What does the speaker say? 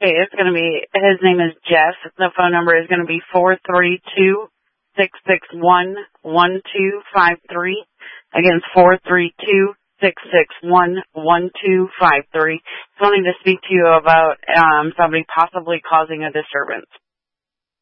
Okay, it's going to be, his name is Jeff. The phone number is going to be 432-661-1253. Again, 432-661-1253. Wanting to speak to you about somebody possibly causing a disturbance.